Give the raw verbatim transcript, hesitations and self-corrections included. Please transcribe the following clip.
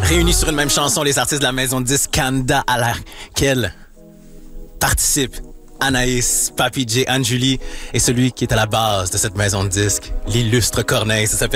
Réunis sur une même chanson, les artistes de la maison de disques Canada à laquelle participent Anaïs, Papi J, Anne-Julie et celui qui est à la base de cette maison de disques, l'illustre Corneille. Ça s'appelle